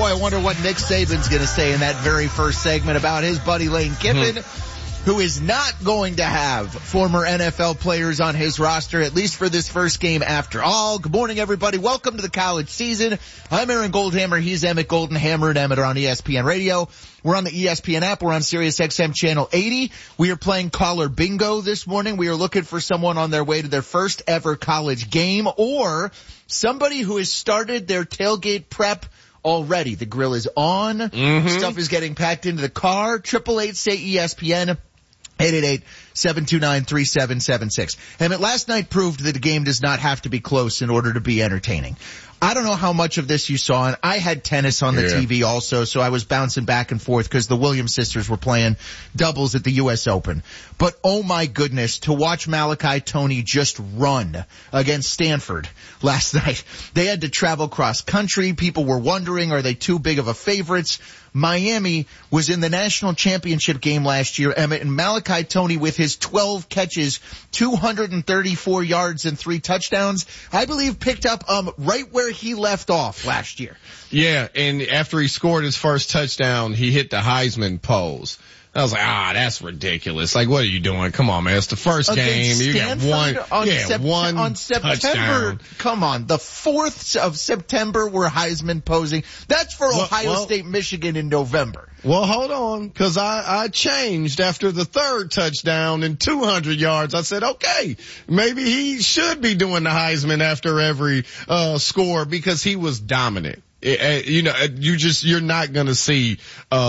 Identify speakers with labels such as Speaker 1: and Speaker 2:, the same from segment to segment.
Speaker 1: I wonder what Nick Saban's going to say in that very first segment about his buddy Lane Kiffin, who is not going to have former NFL players on his roster, at least for this first game after all. Good morning, everybody. Welcome to the college season. I'm Aaron Goldhammer. He's Emmett Goldenhammer, and Emmett are on ESPN Radio. We're on the ESPN app. We're on Sirius XM Channel 80. We are playing Caller Bingo this morning. We are looking for someone on their way to their first ever college game or somebody who has started their tailgate prep already. The grill is on. Stuff is getting packed into the car. 888-SAY-ESPN. 888-729-3776. Emmett, last night proved that a game does not have to be close in order to be entertaining. I don't know how much of this you saw, and I had tennis on the TV also, so I was bouncing back and forth because the Williams sisters were playing doubles at the U.S. Open. But oh my goodness, to watch Malachi Tony just run against Stanford last night. They had to travel cross country. People were wondering, are they too big of a favorites? Miami was in the national championship game last year, Emmett, and Malachi Tony with his 12 catches, 234 yards and 3 touchdowns, I believe picked up right where he left off last year.
Speaker 2: Yeah, and after he scored his first touchdown, he hit the Heisman pose. I was like, that's ridiculous. Like, what are you doing? Come on, man. It's the first game. You got one
Speaker 1: on September.
Speaker 2: Touchdown.
Speaker 1: Come on. The 4th of September, we're Heisman posing. That's for Ohio State, Michigan in November.
Speaker 2: Well, hold on, because I changed after the 3rd touchdown and 200 yards. I said, okay, maybe he should be doing the Heisman after every score because he was dominant. You're not going to see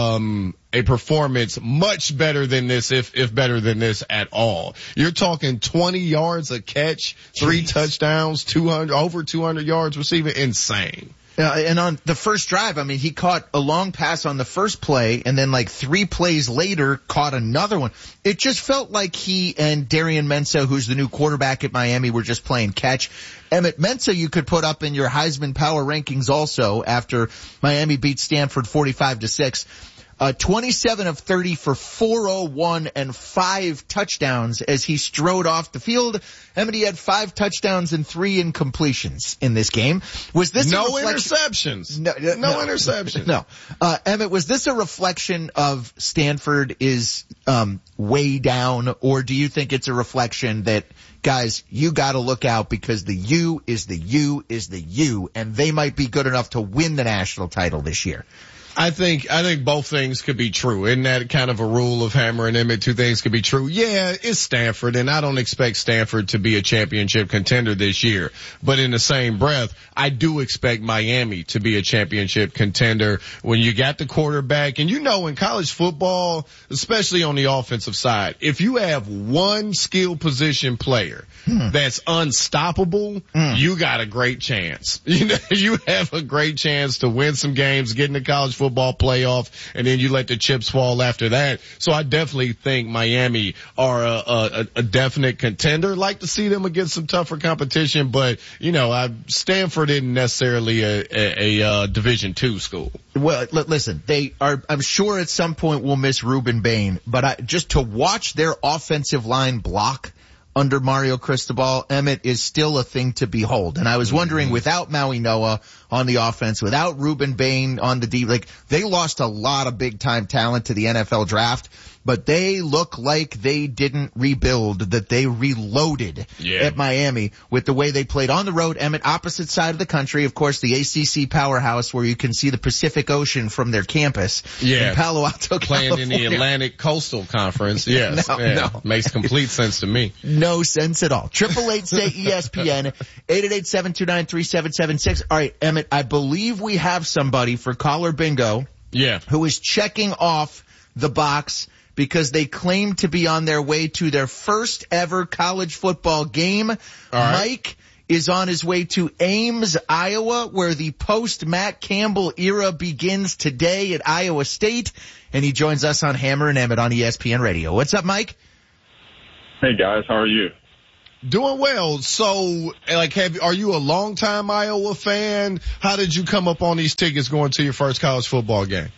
Speaker 2: a performance much better than this, if better than this at all. You're talking 20 yards a catch, 3 touchdowns, over 200 yards receiving. Insane.
Speaker 1: And on the first drive, I mean, he caught a long pass on the first play, and then like 3 plays later caught another one. It just felt like he and Darian Mensah, who's the new quarterback at Miami, were just playing catch. Emmett, Mensah you could put up in your Heisman power rankings also after Miami beat Stanford 45-6. 27 of 30 for 401 and 5 touchdowns as he strode off the field. Emmett, he had 5 touchdowns and 3 incompletions in this game. Was this
Speaker 2: no interceptions? No interceptions.
Speaker 1: No. Emmett, was this a reflection of Stanford is way down, or do you think it's a reflection that, guys, you got to look out because the U is the U is the U, and they might be good enough to win the national title this year?
Speaker 2: I think both things could be true. Isn't that kind of a rule of Hammer and Emmett? 2 things could be true. Yeah, it's Stanford, and I don't expect Stanford to be a championship contender this year. But in the same breath, I do expect Miami to be a championship contender when you got the quarterback. And in college football, especially on the offensive side, if you have one skill position player that's unstoppable, you got a great chance. You have a great chance to win some games, get in the college football playoff, and then you let the chips fall after that. So I definitely think Miami are a definite contender. Like to see them against some tougher competition, but Stanford isn't necessarily a Division II school.
Speaker 1: Well, listen, they are. I'm sure at some point we'll miss Ruben Bain, but just to watch their offensive line block under Mario Cristobal, Emmett, is still a thing to behold. And I was wondering, without Maui Noah on the offense, without Ruben Bain on the D, they lost a lot of big time talent to the NFL draft, but they look like they didn't rebuild, that they reloaded at Miami with the way they played on the road. Emmett, opposite side of the country, of course, the ACC powerhouse where you can see the Pacific Ocean from their campus in Palo Alto,
Speaker 2: playing
Speaker 1: California.
Speaker 2: in the Atlantic Coastal Conference. Yes.
Speaker 1: No.
Speaker 2: Makes complete sense to me.
Speaker 1: No sense at all. 888-SAY-ESPN, 888-729-3776. All right, Emmett, I believe we have somebody for Caller Bingo who is checking off the box because they claim to be on their way to their first ever college football game. Mike is on his way to Ames, Iowa, where the post-Matt Campbell era begins today at Iowa State, and he joins us on Hammer and Emmett on ESPN Radio. What's up, Mike?
Speaker 3: Hey, guys. How are you?
Speaker 2: Doing well. So, are you a longtime Iowa fan? How did you come up on these tickets going to your first college football game?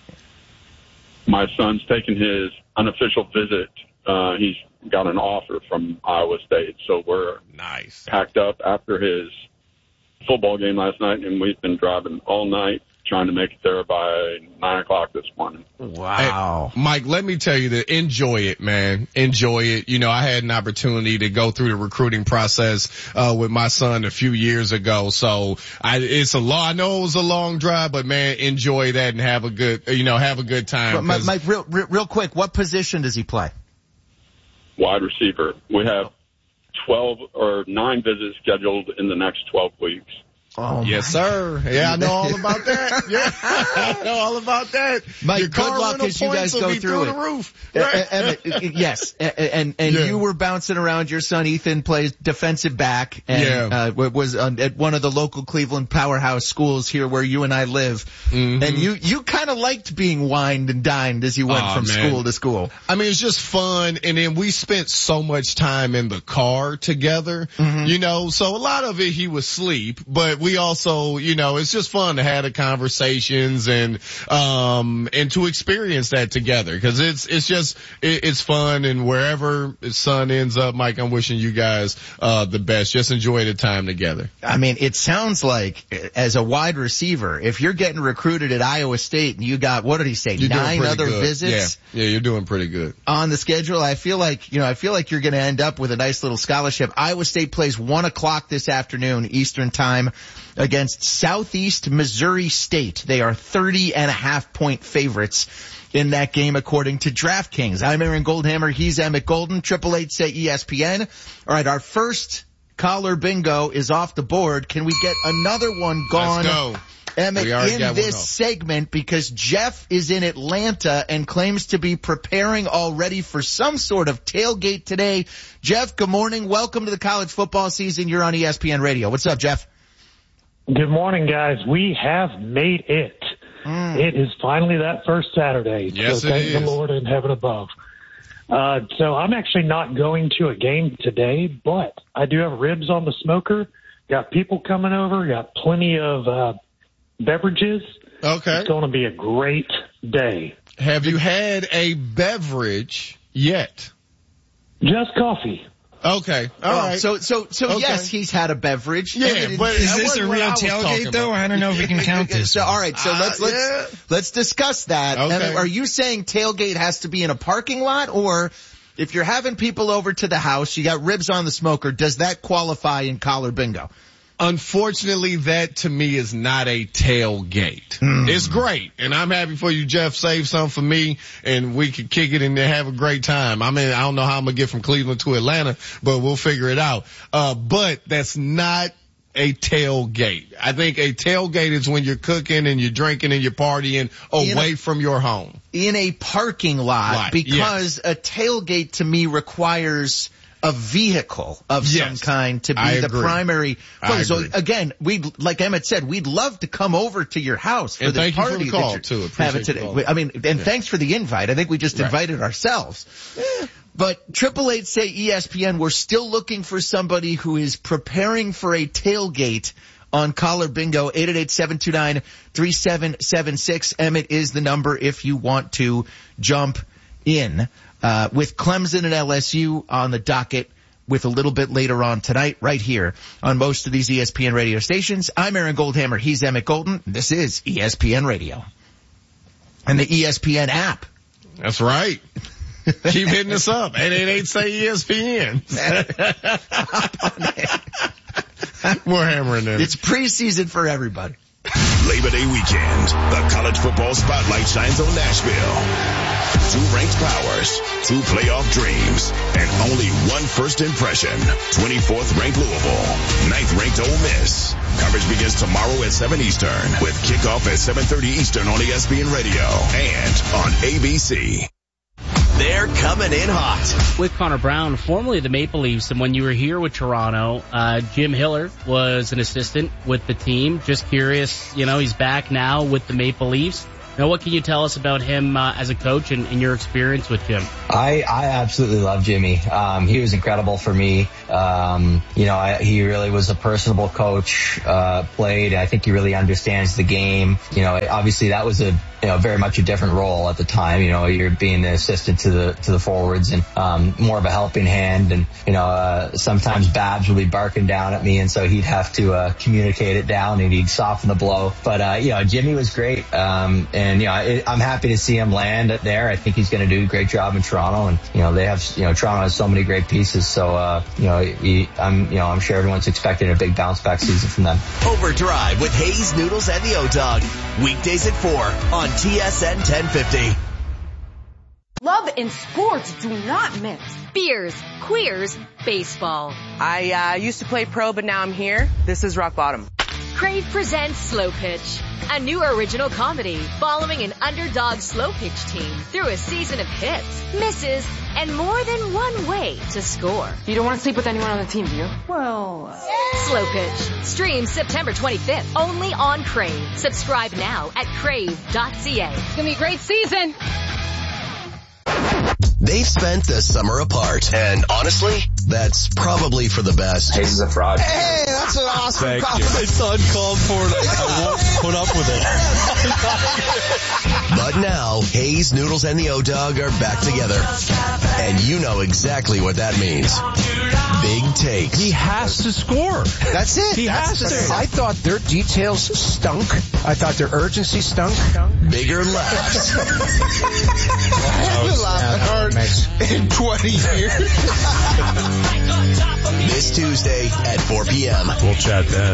Speaker 3: My son's taking his unofficial visit. He's got an offer from Iowa State, so we're packed up after his football game last night, and we've been driving all night trying to make it there by 9 o'clock this morning.
Speaker 1: Wow.
Speaker 2: Hey, Mike, let me tell you that enjoy it, man. Enjoy it. You know, I had an opportunity to go through the recruiting process, with my son a few years ago. So I know it was a long drive, but man, enjoy that and have a good time.
Speaker 1: But Mike, real quick, what position does he play?
Speaker 3: Wide receiver. We have 9 visits scheduled in the next 12 weeks.
Speaker 2: Oh, yes, sir. Yeah, I know all about that. Yeah, I know all about that.
Speaker 1: Mike, good luck as you guys go through it.
Speaker 2: The roof. Right?
Speaker 1: Yes, and you were bouncing around. Your son Ethan plays defensive back, and was at one of the local Cleveland powerhouse schools here where you and I live. Mm-hmm. And you kind of liked being wined and dined as you went from school to school.
Speaker 2: I mean, it's just fun, and then we spent so much time in the car together. Mm-hmm. You know, so a lot of it he was asleep, but we also, you know, it's just fun to have the conversations and to experience that together, because it's fun, and wherever his son ends up, Mike, I'm wishing you guys the best. Just enjoy the time together.
Speaker 1: I mean, it sounds like as a wide receiver, if you're getting recruited at Iowa State and you got, what did he say, 9 other visits?
Speaker 2: Yeah, you're doing pretty good.
Speaker 1: On the schedule, I feel like you're going to end up with a nice little scholarship. Iowa State plays 1 o'clock this afternoon Eastern time against Southeast Missouri State. They are 30.5-point favorites in that game according to DraftKings. I'm Aaron Goldhammer. He's Emmett Golden. 888-SAY-ESPN. All right, our first collar bingo is off the board. Can we get another one gone?
Speaker 2: Let's go.
Speaker 1: Emmett, in this segment, because Jeff is in Atlanta and claims to be preparing already for some sort of tailgate today. Jeff, good morning. Welcome to the college football season. You're on ESPN Radio. What's up, Jeff?
Speaker 4: Good morning, guys. We have made it. It is finally that first Saturday.
Speaker 2: Yes,
Speaker 4: so thank the Lord in heaven above. So I'm actually not going to a game today, but I do have ribs on the smoker. Got people coming over. Got plenty of beverages.
Speaker 2: Okay.
Speaker 4: It's going to be a great day.
Speaker 2: Have you had a beverage yet?
Speaker 4: Just coffee.
Speaker 2: Okay. All right.
Speaker 1: So okay. Yes, he's had a beverage.
Speaker 2: Yeah, but
Speaker 5: is this a real tailgate though? I don't know if we can count this.
Speaker 1: So, all right. So let's discuss that.
Speaker 2: Okay.
Speaker 1: Are you saying tailgate has to be in a parking lot, or if you're having people over to the house, you got ribs on the smoker, does that qualify in collar bingo?
Speaker 2: Unfortunately, that to me is not a tailgate. It's great, and I'm happy for you, Jeff. Save some for me, and we can kick it and have a great time. I mean, I don't know how I'm gonna get from Cleveland to Atlanta, but we'll figure it out. But that's not a tailgate. I think a tailgate is when you're cooking and you're drinking and you're partying away from your home.
Speaker 1: In a parking lot, because a tailgate to me requires a vehicle of some kind to be the primary place. So again, like Emmett said, we'd love to come over to your house for the party that you're having today. I mean, and thanks for the invite. I think we just invited ourselves. But 888-SAY-ESPN, we're still looking for somebody who is preparing for a tailgate on collar bingo. 888-729-3776. Emmett is the number if you want to jump in. With Clemson and LSU on the docket with a little bit later on tonight, right here on most of these ESPN radio stations. I'm Aaron Goldhammer. He's Emmett Golden. This is ESPN Radio. And the ESPN app.
Speaker 2: That's right. Keep hitting us up. 888-SAY-ESPN. We're hammering it.
Speaker 1: It's preseason for everybody.
Speaker 6: Labor Day weekend, the college football spotlight shines on Nashville. 2 ranked powers, 2 playoff dreams, and only 1 first impression. 24th ranked Louisville, 9th ranked Ole Miss. Coverage begins tomorrow at 7 Eastern with kickoff at 7:30 Eastern on ESPN Radio and on ABC.
Speaker 7: They're coming in hot.
Speaker 8: With Connor Brown, formerly the Maple Leafs, and when you were here with Toronto, Jim Hiller was an assistant with the team. Just curious, he's back now with the Maple Leafs. Now, what can you tell us about him as a coach and your experience with Jim?
Speaker 9: I absolutely love Jimmy. He was incredible for me. He really was a personable coach, played. I think he really understands the game. Obviously that was very much a different role at the time. You're being the assistant to the forwards and, more of a helping hand. And, sometimes Babs would be barking down at me. And so he'd have to, communicate it down and he'd soften the blow. But, Jimmy was great. I'm happy to see him land there. I think he's going to do a great job in Toronto. And, Toronto has so many great pieces. So, I'm sure everyone's expecting a big bounce back season from them.
Speaker 7: Overdrive with Hayes, Noodles, and the O-Dog. Weekdays at 4 on TSN 1050.
Speaker 10: Love and sports do not mix.
Speaker 11: Beers, queers, baseball.
Speaker 12: I used to play pro, but now I'm here. This is rock bottom.
Speaker 11: Crave presents Slow Pitch, a new original comedy following an underdog slow pitch team through a season of hits, misses, and more than one way to score.
Speaker 10: You don't want to sleep with anyone on the team, do you?
Speaker 11: Well, Slow Pitch streams September 25th only on Crave. Subscribe now at crave.ca.
Speaker 10: It's gonna be a great season.
Speaker 7: They've spent the summer apart, and honestly, that's probably for the best.
Speaker 9: Hayes is a fraud.
Speaker 1: Hey, that's an awesome compliment.
Speaker 2: It's uncalled for. I won't put up with it.
Speaker 7: But now, Hayes, Noodles, and the O-Dog are back together. And you know exactly what that means. Big takes.
Speaker 2: He has to score.
Speaker 1: That's it.
Speaker 2: He has to.
Speaker 13: I thought their details stunk. I thought their urgency stunk.
Speaker 7: Bigger laughs.
Speaker 1: I've laughed hard in 20 years.
Speaker 7: This Tuesday at 4 p.m.
Speaker 2: We'll chat then.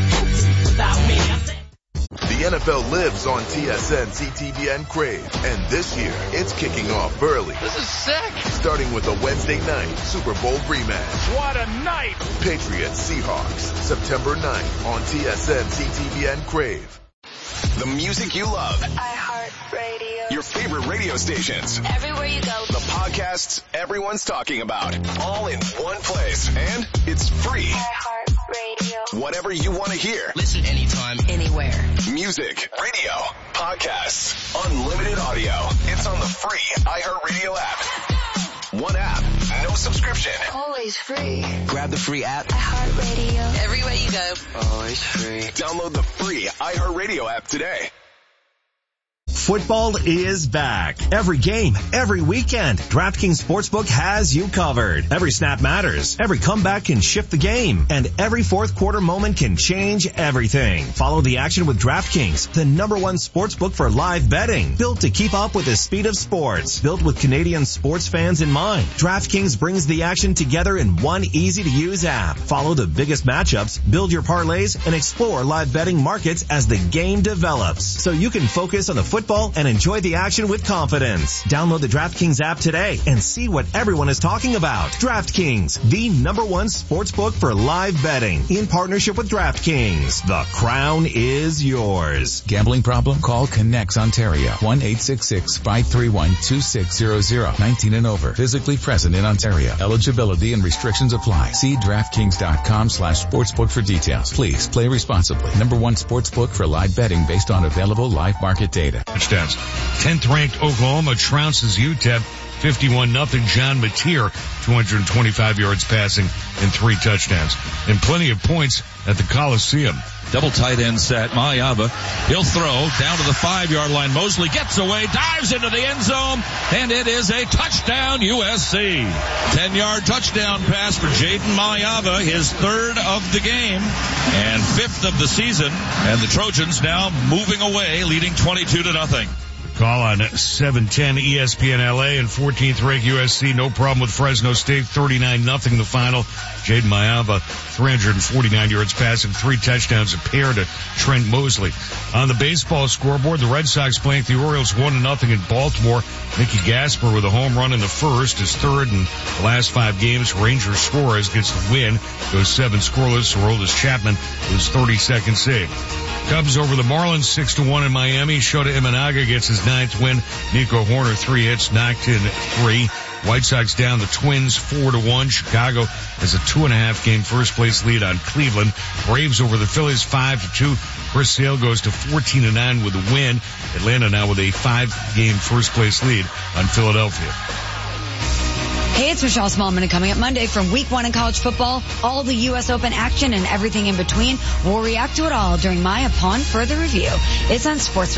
Speaker 14: The NFL lives on TSN, CTVN, Crave, and this year it's kicking off early.
Speaker 15: This is sick.
Speaker 14: Starting with a Wednesday night Super Bowl rematch.
Speaker 15: What a night!
Speaker 14: Patriots Seahawks, September 9th on TSN, CTVN, Crave.
Speaker 6: The music you love.
Speaker 16: iHeartRadio.
Speaker 6: Your favorite radio stations.
Speaker 16: Everywhere you go.
Speaker 6: The podcasts everyone's talking about. All in one place. And it's free.
Speaker 16: iHeartRadio.
Speaker 6: Whatever you want to hear.
Speaker 15: Listen anytime, anywhere.
Speaker 6: Music, radio, podcasts, unlimited audio. It's on the free iHeartRadio app. One app, no subscription.
Speaker 16: Always free.
Speaker 15: Grab the free app.
Speaker 16: iHeartRadio.
Speaker 15: Everywhere you go. Always free.
Speaker 6: Download the free iHeartRadio app today.
Speaker 17: Football is back. Every game, every weekend, DraftKings Sportsbook has you covered. Every snap matters. Every comeback can shift the game. And every fourth quarter moment can change everything. Follow the action with DraftKings, the #1 sportsbook for live betting. Built to keep up with the speed of sports. Built with Canadian sports fans in mind. DraftKings brings the action together in one easy-to-use app. Follow the biggest matchups, build your parlays, and explore live betting markets as the game develops. So you can focus on the football and enjoy the action with confidence. Download the DraftKings app today and see what everyone is talking about. DraftKings, the #1 sportsbook for live betting. In partnership with DraftKings, the crown is yours.
Speaker 18: Gambling problem? Call Connects Ontario. 1-866-531-2600. 19 and over. Physically present in Ontario. Eligibility and restrictions apply. See DraftKings.com/sportsbook for details. Please play responsibly. #1 sportsbook for live betting based on available live market data.
Speaker 19: Touchdowns. 10th ranked Oklahoma trounces UTEP 51-0. John Mateer, 225 yards passing and 3 touchdowns. And plenty of points at the Coliseum.
Speaker 20: Double tight end set. Mayava. He'll throw down to the 5-yard line. Mosley gets away, dives into the end zone, and it is a touchdown USC. 10-yard touchdown pass for Jaden Mayava, his 3rd of the game and 5th of the season. And the Trojans now moving away, leading 22-0.
Speaker 19: Call on 710 ESPN LA and 14th ranked USC. No problem with Fresno State. 39-0 the final. Jaden Mayava, 349 yards passing, 3 touchdowns, a pair to Trent Mosley. On the baseball scoreboard, the Red Sox playing the Orioles 1-0 in Baltimore. Nicky Gasper with a home run in the first, his 3rd in the last 5 games. Ranger Suarez gets the win, goes 7 scoreless. Aroldis Chapman with his 32nd save. Cubs over the Marlins 6-1 in Miami. Shota Imanaga gets his 9th win. Nico Horner 3 hits, knocked in 3. White Sox down the Twins 4-1. Chicago has a 2.5 game first place lead on Cleveland. Braves over the Phillies 5-2. Chris Sale goes to 14-9 with a win. Atlanta now with a 5 game first place lead on Philadelphia.
Speaker 21: Hey, it's Michelle Smallman, and coming up Monday from Week 1 in college football, all the U.S. Open action and everything in between. We'll react to it all during my Upon Further Review. It's on Sports